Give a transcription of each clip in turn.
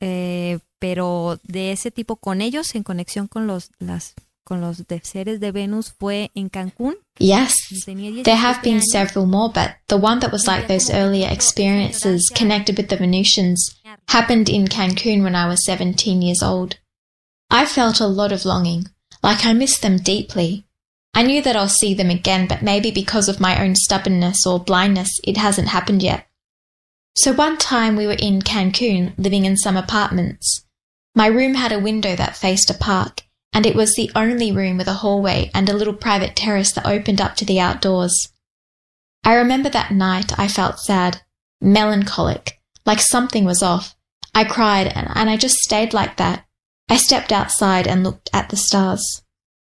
pero de ese tipo con ellos, en conexión con los seres de Venus, fue en Cancún. Yes, there have been several more, but the one that was like those earlier experiences connected with the Venusians happened in Cancun when I was 17 years old. I felt a lot of longing, like I missed them deeply. I knew that I'll see them again, but maybe because of my own stubbornness or blindness, it hasn't happened yet. So one time we were in Cancun, living in some apartments. My room had a window that faced a park, and it was the only room with a hallway and a little private terrace that opened up to the outdoors. I remember that night I felt sad, melancholic, like something was off. I cried and I just stayed like that. I stepped outside and looked at the stars.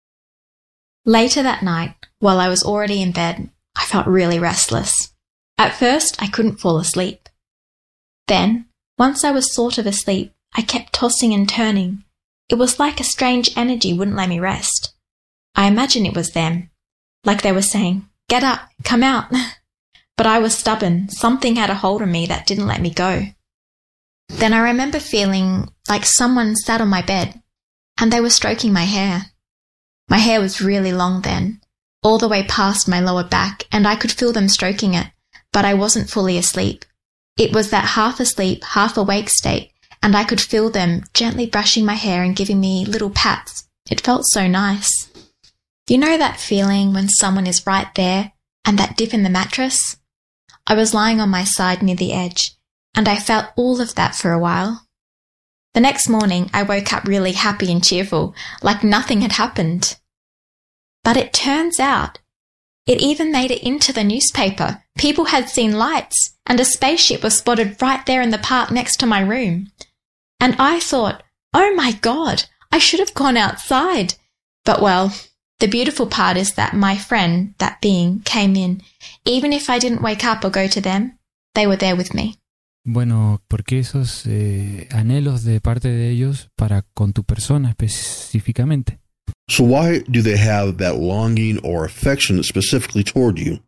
Later that night, while I was already in bed, I felt really restless. At first, I couldn't fall asleep. Then, once I was sort of asleep, I kept tossing and turning. It was like a strange energy wouldn't let me rest. I imagine it was them, like they were saying, "Get up, come out." But I was stubborn. Something had a hold on me that didn't let me go. Then I remember feeling like someone sat on my bed, and they were stroking my hair. My hair was really long then, all the way past my lower back, and I could feel them stroking it, but I wasn't fully asleep. It was that half asleep, half awake state, and I could feel them gently brushing my hair and giving me little pats. It felt so nice. You know that feeling when someone is right there and that dip in the mattress? I was lying on my side near the edge, and I felt all of that for a while. The next morning, I woke up really happy and cheerful, like nothing had happened. But it turns out, it even made it into the newspaper. People had seen lights, and a spaceship was spotted right there in the park next to my room. And I thought, oh my God, I should have gone outside. But well, the beautiful part is that my friend, that being, came in. Even if I didn't wake up or go to them, they were there with me. Bueno, porque esos anhelos de parte de ellos para con tu persona específicamente. So why do they have that longing or affection specifically toward you?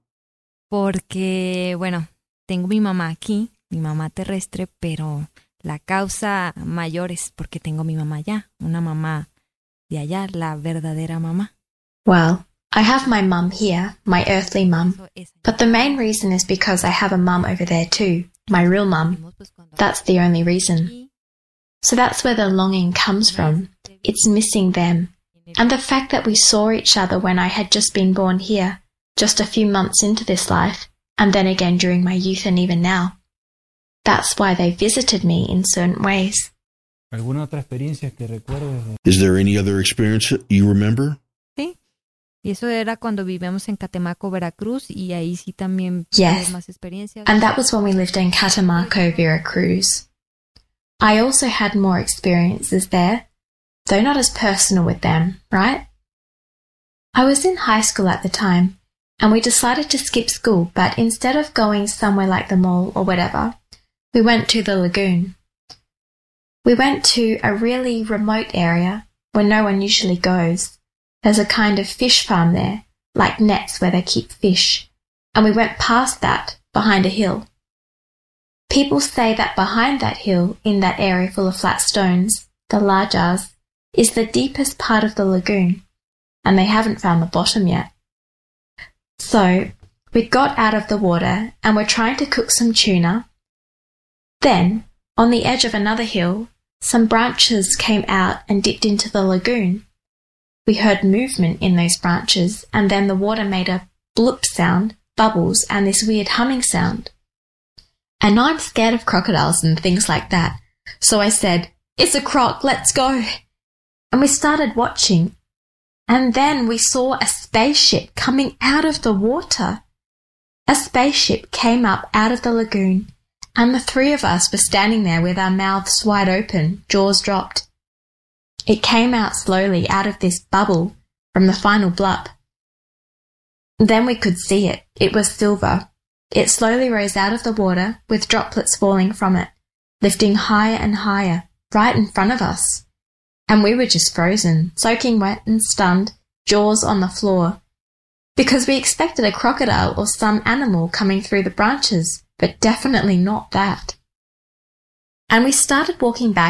Porque, bueno, tengo mi mamá aquí, mi mamá terrestre, pero la causa mayor es porque tengo mi mamá allá, una mamá de allá, la verdadera mamá. Well, I have my mum here, my earthly mum, but the main reason is because I have a mum over there too, my real mum. That's the only reason. So that's where the longing comes from. It's missing them. And the fact that we saw each other when I had just been born here, just a few months into this life, and then again during my youth and even now. That's why they visited me in certain ways. ¿Alguna otra experiencia que recuerdes? Is there any other experience you remember? Sí. Y eso era cuando vivíamos en Catemaco, Veracruz, y ahí sí también yes. más experiencias. And that was when we lived in Catemaco, Veracruz. I also had more experiences there, though not as personal with them, right? I was in high school at the time, and we decided to skip school, but instead of going somewhere like the mall or whatever, we went to the lagoon. We went to a really remote area where no one usually goes. There's a kind of fish farm there, like nets where they keep fish, and we went past that, behind a hill. People say that behind that hill, in that area full of flat stones, the Lajas, is the deepest part of the lagoon, and they haven't found the bottom yet. So, we got out of the water and were trying to cook some tuna. Then, on the edge of another hill, some branches came out and dipped into the lagoon. We heard movement in those branches, and then the water made a bloop sound, bubbles, and this weird humming sound. And I'm scared of crocodiles and things like that, so I said, "It's a croc, let's go." And we started watching, and then we saw a spaceship coming out of the water. A spaceship came up out of the lagoon, and the three of us were standing there with our mouths wide open, jaws dropped. It came out slowly out of this bubble from the final blup. Then we could see it. It was silver. It slowly rose out of the water with droplets falling from it, lifting higher and higher, right in front of us. And we were just frozen, soaking wet and stunned, jaws on the floor, because we expected a crocodile or some animal coming through the branches, but definitely not that. And we started walking back